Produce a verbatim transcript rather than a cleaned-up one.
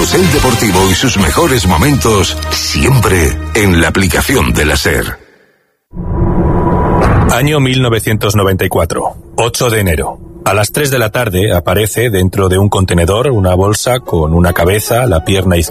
Carrusel Deportivo y sus mejores momentos siempre en la aplicación de la SER. Año mil novecientos noventa y cuatro, ocho de enero. A las tres de la tarde aparece dentro de un contenedor una bolsa con una cabeza, la pierna izquierda